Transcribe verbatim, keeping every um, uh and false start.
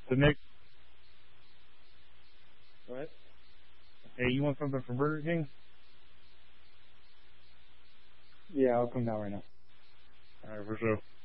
So, Nick, What? hey, you want something from Burger King? Yeah, I'll come down right now. All right, for sure.